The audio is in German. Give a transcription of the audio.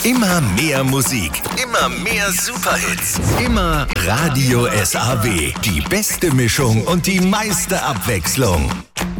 Immer mehr Musik, immer mehr Superhits, immer Radio SAW. Die beste Mischung und die meiste Abwechslung.